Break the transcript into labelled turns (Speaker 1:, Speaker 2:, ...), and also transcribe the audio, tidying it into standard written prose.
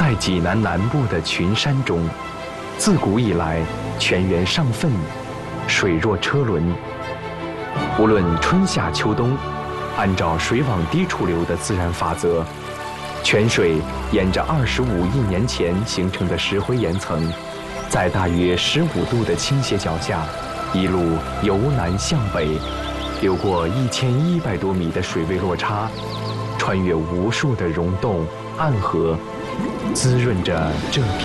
Speaker 1: 在济南南部的群山中，自古以来泉源上奋，水若车轮。无论春夏秋冬，按照水往低处流的自然法则，泉水沿着25亿年前形成的石灰岩层，在大约15度的倾斜角下，一路由南向北，流过1100多米的水位落差，穿越无数的溶洞、暗河，滋润着这片